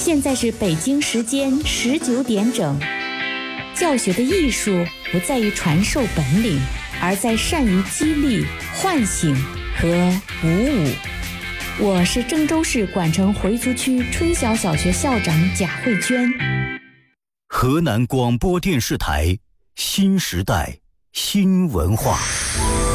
现在是北京时间19点整。教学的艺术不在于传授本领，而在善于激励、唤醒和鼓舞。我是郑州市管城回族区春晓小学校长贾慧娟。 河南广播电视台新时代新文化。